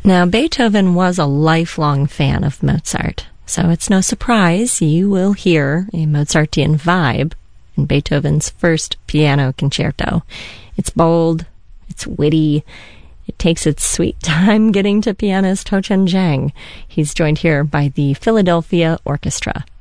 Now, Beethoven was a lifelong fan of Mozart, so it's no surprise you will hear a Mozartian vibe in Beethoven's first piano concerto. It's bold, it's witty, it takes its sweet time getting to pianist Ho Chen Zhang. He's joined here by the Philadelphia Orchestra.